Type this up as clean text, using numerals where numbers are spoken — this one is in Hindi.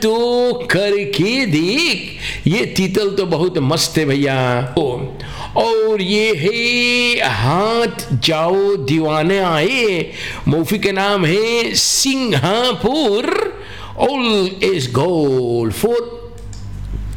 तो करके देख, ये तीतल तो बहुत मस्त है भैया। और ये है हाथ जाओ दीवाने आए, मूवी का नाम है Singapore. All is gold for